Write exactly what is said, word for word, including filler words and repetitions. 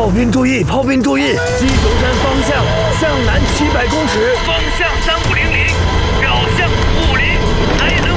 炮兵注意，炮兵注意！鸡熊山方向向南七百公尺， 方向三五零零，表向五零，来人！